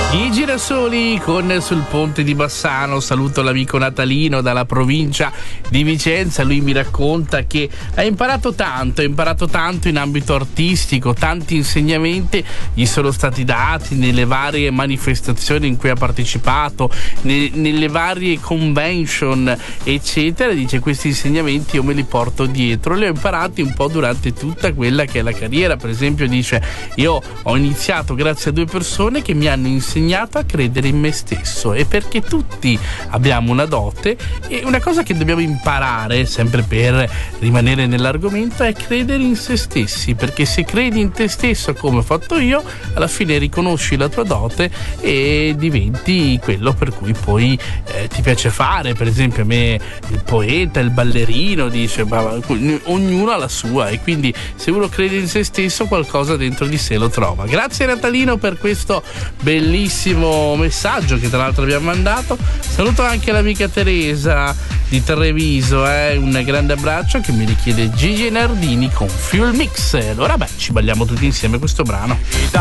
I Girasoli con Sul Ponte di Bassano. Saluto l'amico Natalino dalla provincia di Vicenza. Lui mi racconta che ha imparato tanto in ambito artistico, tanti insegnamenti gli sono stati dati nelle varie manifestazioni in cui ha partecipato, nelle varie convention eccetera. Dice: questi insegnamenti io me li porto dietro, li ho imparati un po' durante tutta quella che è la carriera. Per esempio dice: io ho iniziato grazie a due persone che mi hanno insegnato a credere in me stesso, e perché tutti abbiamo una dote, e una cosa che dobbiamo imparare sempre per rimanere nell'argomento è credere in se stessi, perché se credi in te stesso come ho fatto io, alla fine riconosci la tua dote e diventi quello per cui poi ti piace fare. Per esempio a me il poeta, il ballerino, dice ognuno ha la sua, e quindi se uno crede in se stesso qualcosa dentro di sé lo trova. Grazie Natalino per questo bellissimo messaggio che tra l'altro abbiamo mandato. Saluto anche l'amica Teresa di Treviso, un grande abbraccio, che mi richiede Gigi Nardini con Fuel Mix. Allora ci balliamo tutti insieme questo brano.